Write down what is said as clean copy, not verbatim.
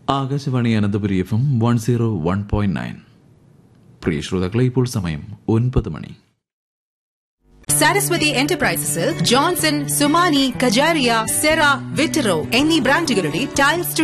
Akashvani Ananthapuri FM 101.9. പ്രിയ ശ്രോതാക്കളെ, ഇപ്പോൾ സമയം 9 മണി. സരസ്വതി എന്റർപ്രൈസസിൽ ജോൺസൺ, സുമാനി, കജാരിയ, സെറ, വിറ്ററോ എന്നീ ബ്രാൻഡുകളുടെ ടൈൽസ്